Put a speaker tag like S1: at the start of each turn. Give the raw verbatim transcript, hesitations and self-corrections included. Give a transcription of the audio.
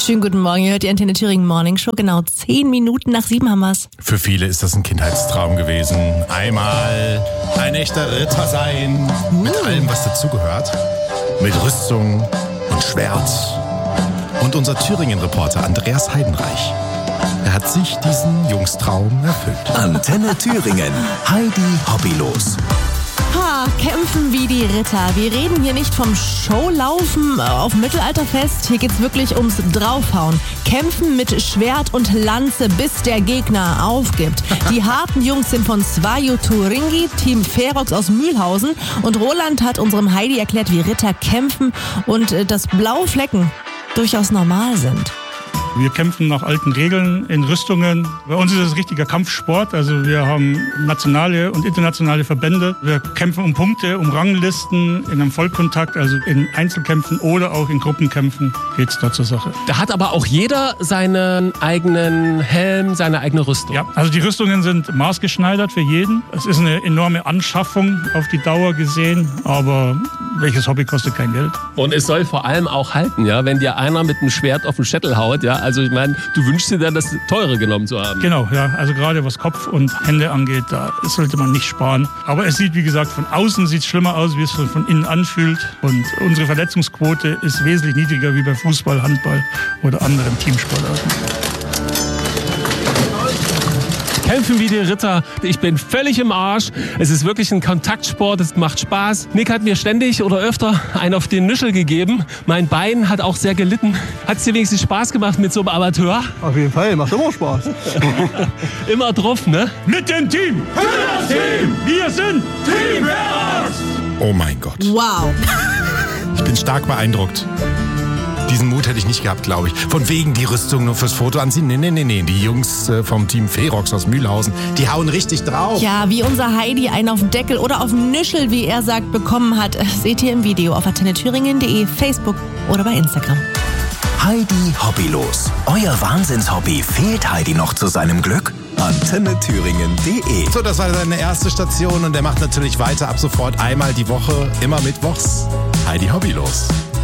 S1: Schönen guten Morgen, ihr hört die Antenne Thüringen Morning Show. Genau zehn Minuten nach sieben haben wir's.
S2: Für viele ist das ein Kindheitstraum gewesen. Einmal ein echter Ritter sein. Mit allem, was dazugehört. Mit Rüstung und Schwert. Und unser Thüringen-Reporter Andreas Heidenreich. Er hat sich diesen Jungstraum erfüllt.
S3: Antenne Thüringen. Heidi Hobbylos.
S1: Ha, kämpfen wie die Ritter. Wir reden hier nicht vom Showlaufen auf Mittelalterfest. Hier geht's wirklich ums Draufhauen. Kämpfen mit Schwert und Lanze, bis der Gegner aufgibt. Die harten Jungs sind von Svajo Turingi, Team Ferox aus Mühlhausen. Und Roland hat unserem Heidi erklärt, wie Ritter kämpfen und äh, dass blaue Flecken durchaus normal sind.
S4: Wir kämpfen nach alten Regeln in Rüstungen. Bei uns ist es richtiger Kampfsport. Also wir haben nationale und internationale Verbände. Wir kämpfen um Punkte, um Ranglisten, in einem Vollkontakt, also in Einzelkämpfen oder auch in Gruppenkämpfen geht es da zur Sache.
S5: Da hat aber auch jeder seinen eigenen Helm, seine eigene Rüstung.
S4: Ja, also die Rüstungen sind maßgeschneidert für jeden. Es ist eine enorme Anschaffung auf die Dauer gesehen, aber welches Hobby kostet kein Geld?
S5: Und es soll vor allem auch halten, ja, wenn dir einer mit einem Schwert auf den Schädel haut, ja. Also ich meine, du wünschst dir dann, das teure genommen zu haben.
S4: Genau, ja. Also gerade was Kopf und Hände angeht, da sollte man nicht sparen. Aber es sieht, wie gesagt, von außen sieht es schlimmer aus, wie es von innen anfühlt. Und unsere Verletzungsquote ist wesentlich niedriger wie bei Fußball, Handball oder anderen Teamsportarten.
S5: Kämpfen wie die Ritter. Ich bin völlig im Arsch. Es ist wirklich ein Kontaktsport, es macht Spaß. Nick hat mir ständig oder öfter einen auf den Nischel gegeben. Mein Bein hat auch sehr gelitten. Hat es dir wenigstens Spaß gemacht mit so einem Amateur?
S6: Auf jeden Fall, macht immer Spaß.
S5: Immer drauf, ne?
S4: Mit dem Team! Für das Team! Wir sind Team Ferox!
S2: Oh mein Gott.
S1: Wow.
S2: Ich bin stark beeindruckt. Diesen Mut hätte ich nicht gehabt, glaube ich. Von wegen die Rüstung nur fürs Foto anziehen. Nee, nee, nee, nee. Die Jungs äh, vom Team Ferox aus Mühlhausen, die hauen richtig drauf.
S1: Ja, wie unser Heidi einen auf den Deckel oder auf den Nischel, wie er sagt, bekommen hat, seht ihr im Video auf antenne thüringen punkt de, Facebook oder bei Instagram.
S3: Heidi Hobbylos. Euer Wahnsinnshobby fehlt Heidi noch zu seinem Glück? antenne thüringen punkt de.
S2: So, das war seine erste Station und er macht natürlich weiter ab sofort einmal die Woche, immer mittwochs. Heidi Hobbylos.